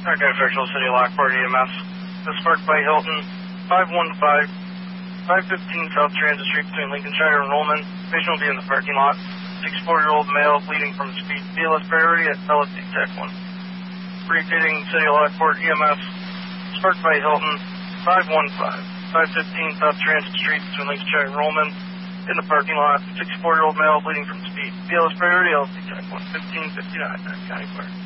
Okay, official City of Lockport EMS. This is Park by Hilton, 515 South Transit Street between Lincolnshire and Rollman. Patient will be in the parking lot. 64-year-old male bleeding from speed. BLS priority at LSD Tech 1. Repeating City of Lockport EMS. This is Park by Hilton, 515 South Transit Street between Lincolnshire and Rollman. In the parking lot. 64-year-old male bleeding from speed. BLS priority LSD Tech 1. 1559 County Park.